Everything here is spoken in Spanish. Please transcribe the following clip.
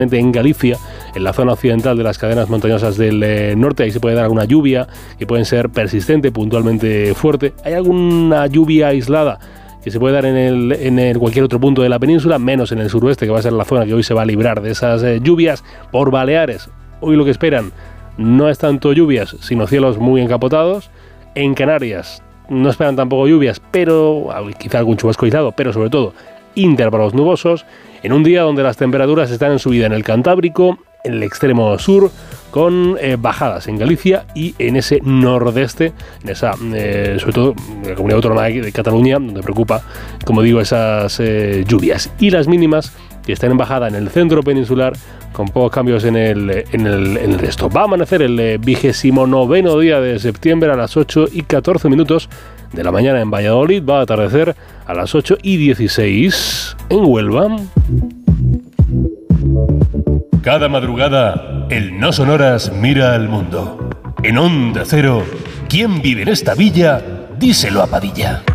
en Galicia, en la zona occidental de las cadenas montañosas del norte. Ahí se puede dar alguna lluvia que puede ser persistente, puntualmente fuerte. Hay alguna lluvia aislada que se puede dar en cualquier otro punto de la península, menos en el suroeste, que va a ser la zona que hoy se va a librar de esas lluvias. Por Baleares, hoy lo que esperan no es tanto lluvias, sino cielos muy encapotados. En Canarias no esperan tampoco lluvias, pero quizá algún chubasco aislado, pero sobre todo intervalos nubosos, en un día donde las temperaturas están en subida en el Cantábrico, en el extremo sur, con bajadas en Galicia y en ese nordeste, en esa, sobre todo en la comunidad autónoma de Cataluña, donde preocupa, como digo, esas lluvias. Y las mínimas que están en bajada en el centro peninsular, con pocos cambios en el resto. Va a amanecer el 29º día de septiembre a las 8:14 de la mañana en Valladolid. Va a atardecer a las 8:16 en Huelva. Cada madrugada, el No Sonoras mira al mundo. En Onda Cero, ¿quién vive en esta villa? Díselo a Padilla.